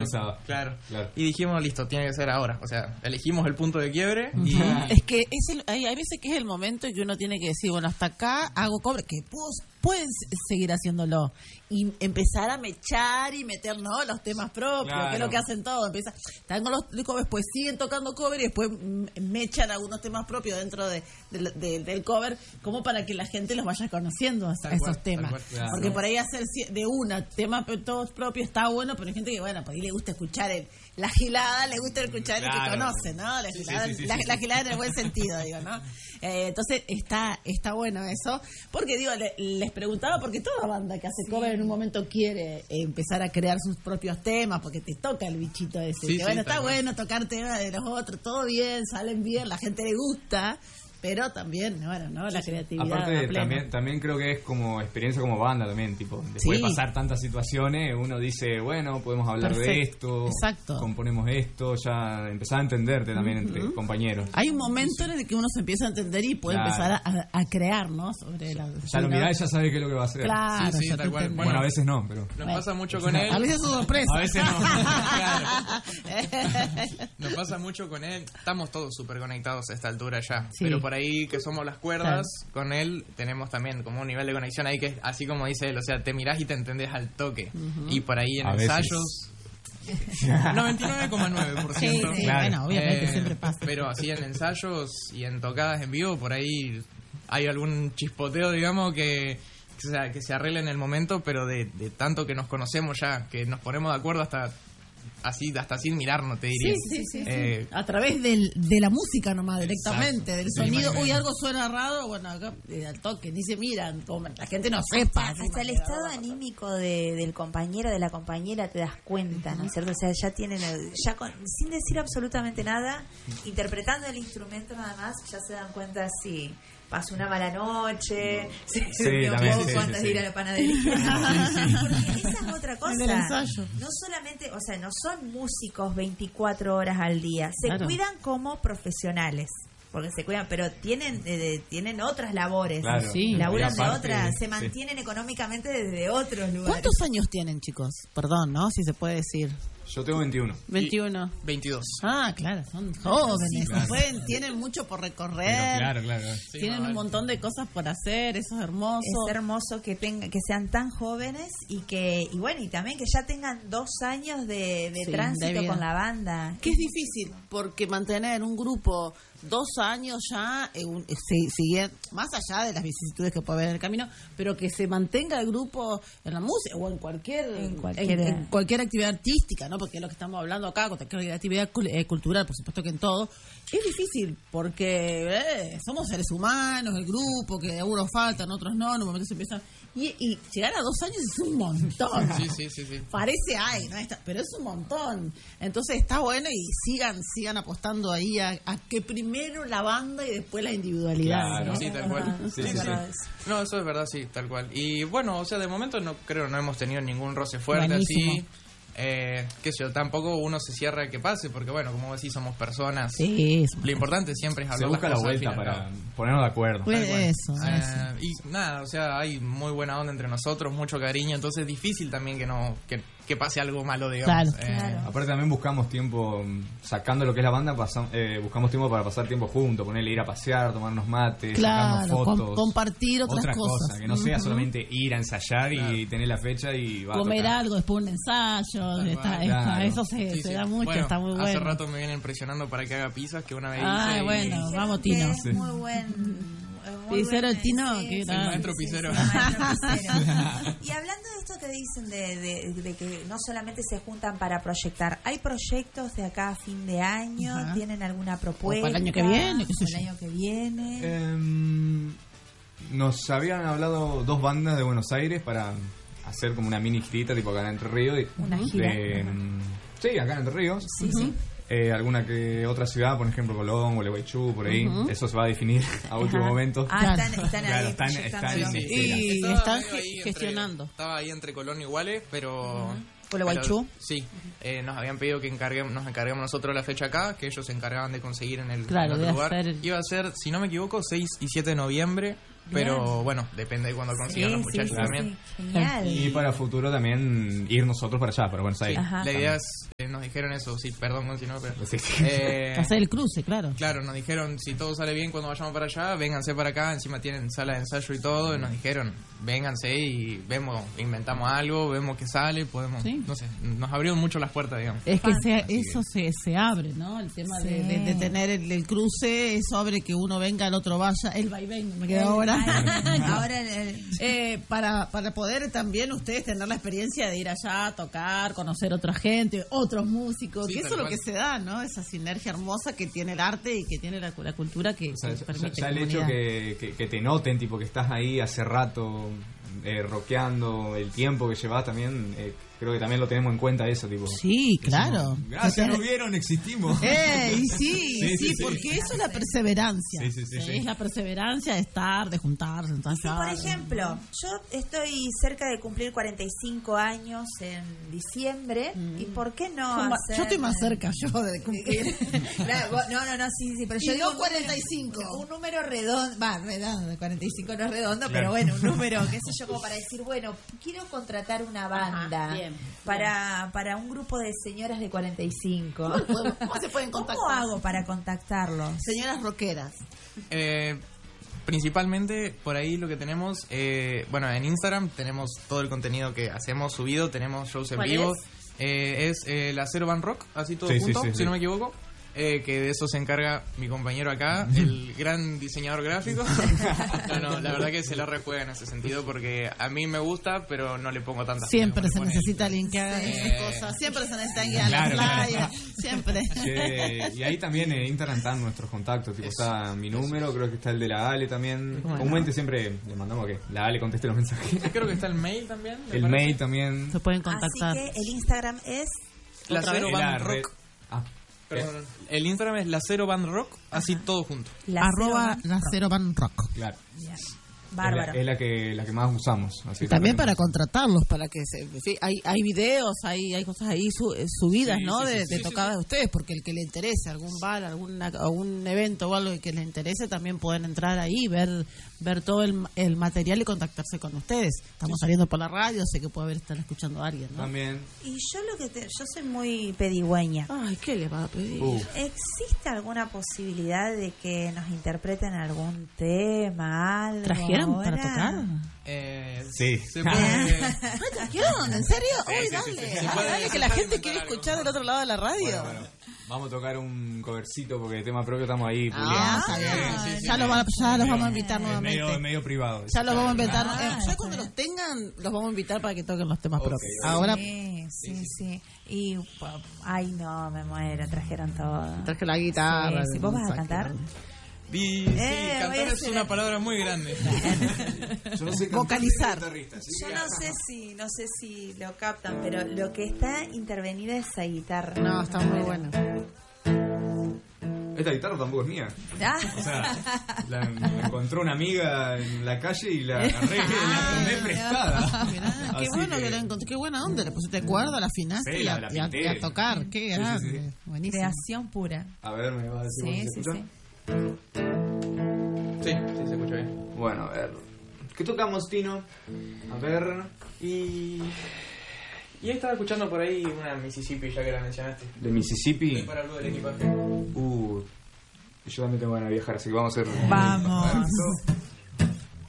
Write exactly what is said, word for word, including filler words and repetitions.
Claro. claro. Y dijimos, listo, tiene que ser ahora. O sea, elegimos el punto de quiebre. Y... Es que es el, hay, hay veces que es el momento en que uno tiene que decir, bueno, hasta acá hago cover, que pues, pueden seguir haciéndolo. Y empezar a mechar y meter, ¿no?, los temas propios, claro. que es lo que hacen todos. Empieza, están con los covers, pues siguen tocando cover y después mechan algunos temas propios dentro de, de, de, del cover, como para que la gente los vaya conociendo a esos cual, temas. Cual, claro. Porque por ahí hacer de una tema todos propios está bueno, pero hay gente que, bueno, por ahí le gusta escuchar el, la gilada, le gusta escuchar claro. el que conoce, ¿no? La gilada, sí, sí, sí, la, sí. la gilada en el buen sentido, digo, ¿no? Eh, entonces está está bueno eso, porque digo, le, les preguntaba, porque toda banda que hace cover sí. en un momento quiere eh, empezar a crear sus propios temas, porque te toca el bichito ese, sí, que sí, bueno, está bueno bien. tocar temas de los otros, todo bien, salen bien, la gente le gusta, pero también, bueno, ¿no? La creatividad. Aparte, también, también creo que es como experiencia como banda también, tipo, después sí. de pasar tantas situaciones, uno dice, bueno, podemos hablar Perfecto. de esto, Exacto. componemos esto, ya empezar a entenderte también uh-huh. entre compañeros. Hay un momento en el que uno se empieza a entender y puede claro. empezar a, a crear, ¿no? Sobre la, ya lo mirás y ya sabes qué es lo que va a hacer. Claro, sí, sí, tal cual. Bueno, bueno, a veces no, pero... Nos bueno. pasa mucho con él. A veces es sorpresa. A veces no. Claro. Nos pasa mucho con él. Estamos todos súper conectados a esta altura ya, sí. pero por ahí que somos las cuerdas, claro. con él tenemos también como un nivel de conexión ahí que es así como dice él, o sea, te mirás y te entendés al toque. Uh-huh. Y por ahí en a ensayos noventa y nueve coma nueve por ciento. Sí, sí, claro. Bueno, obviamente eh, siempre pasa. Pero así en ensayos y en tocadas en vivo, por ahí hay algún chispoteo, digamos, que, que, se, que se arregla en el momento, pero de, de tanto que nos conocemos ya, que nos ponemos de acuerdo hasta... así hasta sin mirarnos, te diría. Sí, sí, sí. Eh, sí. A través del, de la música nomás, directamente, exacto. del sonido. Sí, uy, algo suena raro, bueno, acá al toque, ni se miran, como la gente no sepa. Hasta, hasta el estado anímico de, del compañero, de la compañera, te das cuenta, ¿no es cierto? O sea, ya tienen, ya con, sin decir absolutamente nada, interpretando el instrumento nada más, ya se dan cuenta si... pasó una mala noche, sí, se durmió un poco sí, antes sí, de ir sí. a la panadería. Sí, sí. Porque esa es otra cosa. En el ensayo. No solamente, o sea, no son músicos veinticuatro horas al día, se claro. cuidan como profesionales. Porque se cuidan, pero tienen eh, tienen otras labores, claro. sí. laburan de otras, se mantienen sí. económicamente desde otros lugares. ¿Cuántos años tienen, chicos? Perdón, ¿no? Si se puede decir. Yo tengo veintiuno. veintiuno. veintidós. Ah, claro, son jóvenes. Sí, claro. Pueden, tienen mucho por recorrer. Pero claro, claro. Sí, tienen no, un montón de cosas por hacer, eso es hermoso. Es hermoso que tengan, que sean tan jóvenes y que, y bueno, y también que ya tengan dos años de, de sí, tránsito de con la banda. Que es difícil, porque mantener un grupo dos años ya, eh, un, eh, sigue, más allá de las vicisitudes que puede haber en el camino, pero que se mantenga el grupo en la música o en cualquier, en cualquier, en, en cualquier actividad artística, ¿no? Porque es lo que estamos hablando acá, cualquier actividad eh, cultural, por supuesto que en todo, es difícil, porque eh, somos seres humanos, el grupo, que algunos faltan, otros no, en un momento se empiezan... Y, y llegar a dos años es un montón. Sí, sí, sí, sí. Parece, ay, no está, pero es un montón. Entonces está bueno y sigan sigan apostando ahí a, a que primero la banda y después la individualidad. Claro, ¿no? sí, tal cual. Sí, sí, sí. No, eso es verdad, sí, tal cual. Y bueno, o sea, de momento no creo no hemos tenido ningún roce fuerte. Buenísimo. Así. Eh, qué sé yo, tampoco uno se cierra a que pase, porque bueno, como decís, somos personas. Sí, lo importante siempre es hablar. Se busca las la vuelta para ponernos de acuerdo. Pues eso, eh, eso. Y nada, o sea, hay muy buena onda entre nosotros, mucho cariño, entonces es difícil también que no que, que pase algo malo, digamos. Claro, eh, claro. Aparte también buscamos tiempo, sacando lo que es la banda, pasam, eh, buscamos tiempo para pasar tiempo juntos, ponerle ir a pasear, tomarnos mates, claro, sacarnos fotos. Com- compartir otras, otras cosas. cosas. Que no sea uh-huh. solamente ir a ensayar claro. y tener la fecha y va comer a tocar. algo, después un ensayo, está, claro. está, eso se, sí, se sí. da mucho, bueno, está muy bueno. Hace rato me vienen presionando para que haga pizzas, que una vez ah, hice. bueno, y... vamos, Tino. Es sí. muy buen... Pizzero el Tino, sí, que sí, el maestro pizzero. Sí, sí, el maestro pizzero. Y hablando de esto que dicen de, de, de que no solamente se juntan para proyectar, ¿hay proyectos de acá a fin de año? Ajá. ¿Tienen alguna propuesta? O para el año que viene, qué sé yo. El año que viene. Eh, nos habían hablado dos bandas de Buenos Aires para hacer como una mini girita tipo acá en Entre Ríos. De, una gira. De, sí, acá en Entre Ríos. Sí, uh-huh. sí. Eh, alguna que otra ciudad, por ejemplo Colón, Gualeguaychú, por ahí. Uh-huh. Eso se va a definir a último Ajá. momento. Ah, están, están claro, ahí están, están, sí, sí, sí. Y están ge- gestionando. Entre, estaba ahí entre Colón y Guale, pero... Uh-huh. Gualeguaychú. Sí, eh, nos habían pedido que encarguemos, nos encarguemos nosotros la fecha acá, que ellos se encargaban de conseguir en el, claro, en otro lugar. Hacer... Iba a ser, si no me equivoco, seis y siete de noviembre. pero bueno, depende de cuando consigan sí, los muchachos sí, sí, también. Sí. Genial. Y para el futuro también ir nosotros para allá, para Buenos Aires. Ajá. La idea es, eh, nos dijeron eso, sí, perdón, si no, pero... Sí, sí. Eh, hacer el cruce, claro. Claro, nos dijeron, si todo sale bien cuando vayamos para allá, vénganse para acá, encima tienen sala de ensayo y todo, y nos dijeron, vénganse y vemos, inventamos algo, vemos qué sale, podemos, ¿sí? No sé, nos abrieron mucho las puertas, digamos. Es que se, eso se, se abre, ¿no? El tema sí. de, de, de tener el, el cruce, eso abre que uno venga, el otro vaya, el vaivén, me queda ahora. ahora el, eh, para, para poder también ustedes tener la experiencia de ir allá a tocar, conocer otra gente, otros músicos, sí, que eso es lo que se da, ¿no? Esa sinergia hermosa que tiene el arte y que tiene la, la cultura que, o sea, que permite. Ya, ya el hecho que, que, que te noten, tipo que estás ahí hace rato eh, rockeando, el tiempo que llevas también... Eh, creo que también lo tenemos en cuenta eso, tipo. Sí, claro. Gracias, nos vieron, existimos. Eh, y sí, sí, sí, sí, porque sí. Eso es la perseverancia. Sí, sí, sí, sí. Es la perseverancia de estar, de juntarse, entonces. Sí, por ejemplo, yo estoy cerca de cumplir cuarenta y cinco años en diciembre, mm. ¿y por qué no yo, hacer... yo estoy más cerca yo de cumplir. Claro, no, no, no, sí, sí, pero y yo digo cuarenta y cinco. Un número redondo, va, redondo, cuarenta y cinco no es redondo, claro. Pero bueno, un número, qué sé yo, como para decir, bueno, quiero contratar una banda. Ajá, bien. Para, para un grupo de señoras de cuarenta y cinco. ¿Cómo se pueden contactar? ¿Cómo hago para contactarlos? Señoras rockeras. Eh, principalmente por ahí lo que tenemos, eh, bueno, en Instagram tenemos todo el contenido que hacemos subido, tenemos shows en vivo. Es, eh, es eh, la Cero Band Rock, así todo sí, junto, sí, sí, si sí. no me equivoco. Eh, que de eso se encarga mi compañero acá, el gran diseñador gráfico. No, no, la verdad que se la rejuega en ese sentido porque a mí me gusta, pero no le pongo tantas. Siempre se necesita alguien que haga esas cosas, siempre se necesita alguien a la playa, siempre. Que, y ahí también en Instagram están nuestros contactos, tipo, está mi número, creo que está el de la Ale también. Bueno. Comúnmente siempre le mandamos que la Ale conteste los mensajes. Creo que está el mail también. El parece. Mail también. Se pueden contactar. Así que el Instagram es la Cero Band Rock. Rock. Ah. Perdón, el Instagram es la Cero Band Rock, así Ajá. todo junto. La Arroba la Cero Band Rock. Claro. Yeah. Bárbaro. Es, la, es la que la que más usamos. Así también para contratarlos, para que se, sí, hay hay videos, hay hay cosas ahí su, subidas, sí, ¿no? Sí, de, sí, de sí, tocadas sí. de ustedes, porque el que le interese, algún bar, alguna, algún evento o algo que les interese, también pueden entrar ahí, ver ver todo el, el material y contactarse con ustedes. Estamos sí. saliendo por la radio, sé que puede haber estar escuchando a alguien, ¿no? También. Y yo lo que te, yo soy muy pedigüeña. Ay, ¿qué le va a pedir? Uh. ¿Existe alguna posibilidad de que nos interpreten algún tema, algo? ¿Trajeron ahora? para tocar? Eh, sí. Se puede... ¿Trajeron? ¿En serio? Sí, Uy, sí, dale. sí, sí, sí. Dale, puede, dale que la gente quiere escuchar del otro lado de la radio. Bueno, bueno. Vamos a tocar un covercito porque el tema propio estamos ahí puliendo. Ah, está bien. Sí, sí, ya, sí, lo va, ya los vamos a invitar nuevamente. Medio, medio privado. Ya los vamos a invitar. Ah, eh, ya cuando los tengan, los vamos a invitar para que toquen los temas okay, propios. Sí, ahora sí, sí, sí. Y, ay, no, me muero. Trajeron todo. Traje la guitarra. Sí, sí. ¿Vos vas a cantar? Sí, eh, cantar es una palabra muy grande. Yo no sé vocalizar. Yo no sé si, no sé si lo captan, pero lo que está intervenida es esa guitarra. No, está muy buena. Esta guitarra tampoco es mía. ¿Ah? O sea, la, la encontró una amiga en la calle y la agarré, la tomé prestada. Mirá, qué bueno que... que la encontré, qué buena onda. Le pusiste cuerda, la afinaste sí, y, a, la y, a, y a tocar. Qué grande. Sí, sí, sí. Buenísimo. Creación pura. A ver, me va a decir sí, si sí, se escucha. Sí. Sí, sí, se escucha bien. Bueno, a ver. ¿Qué tocamos, Tino? A ver. Y... Y estaba escuchando por ahí una Mississippi, ya que la mencionaste. ¿De Mississippi? Sí, para algo del equipaje. Uh, yo también tengo ganas de viajar, así que vamos a hacer... ¡Vamos!